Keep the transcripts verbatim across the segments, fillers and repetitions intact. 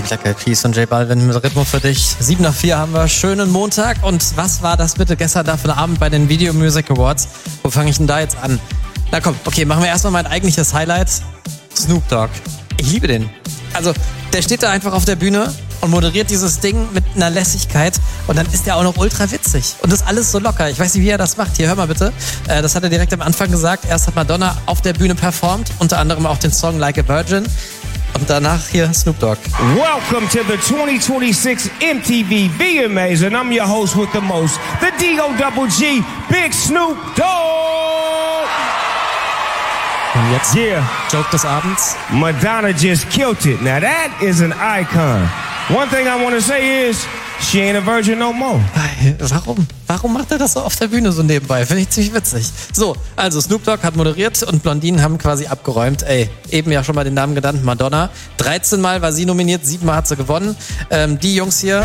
Black Eyed Peas und J Balvin mit Rhythmus für dich. sieben nach vier haben wir, schönen Montag. Und was war das bitte gestern da für ein Abend bei den Video Music Awards? Wo fange ich denn da jetzt an? Na komm, okay, machen wir erstmal mein eigentliches Highlight. Snoop Dogg. Ich liebe den. Also, der steht da einfach auf der Bühne und moderiert dieses Ding mit einer Lässigkeit und dann ist der auch noch ultra witzig und das alles so locker. Ich weiß nicht, wie er das macht. Hier, hör mal bitte. Äh, das hat er direkt am Anfang gesagt. Erst hat Madonna auf der Bühne performt, unter anderem auch den Song Like a Virgin und danach hier Snoop Dogg. Welcome to the twenty twenty-six M T V V M As and I'm your host with the most, the D O Double G, Big Snoop Dogg. Und jetzt Yeah. Joke des Abends. Madonna just killed it. Now that is an icon. One thing I want to say is, she ain't a virgin no more. Warum? Warum macht er das so auf der Bühne so nebenbei? Finde ich ziemlich witzig. So, also Snoop Dogg hat moderiert und Blondinen haben quasi abgeräumt. Ey, eben ja schon mal den Namen genannt, Madonna. dreizehn Mal war sie nominiert, sieben Mal hat sie gewonnen. Ähm, die Jungs hier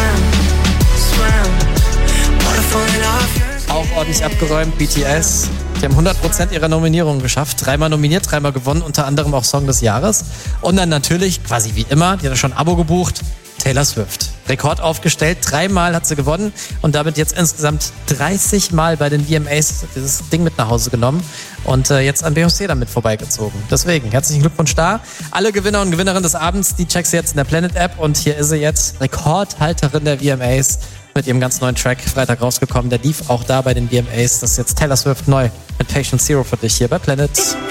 auch ordentlich abgeräumt, B T S. Die haben hundert Prozent ihrer Nominierungen geschafft. Dreimal nominiert, dreimal gewonnen, unter anderem auch Song des Jahres. Und dann natürlich, quasi wie immer, die hat schon ein Abo gebucht, Taylor Swift. Rekord aufgestellt, dreimal hat sie gewonnen und damit jetzt insgesamt dreißig Mal bei den V M As dieses Ding mit nach Hause genommen und äh, jetzt an Beyoncé damit vorbeigezogen. Deswegen, herzlichen Glückwunsch da. Alle Gewinner und Gewinnerinnen des Abends, die checkst du jetzt in der Planet-App und hier ist sie jetzt, Rekordhalterin der V M As mit ihrem ganz neuen Track, Freitag rausgekommen. Der lief auch da bei den V M As. Das ist jetzt Taylor Swift neu mit Patient Zero für dich hier bei Planet.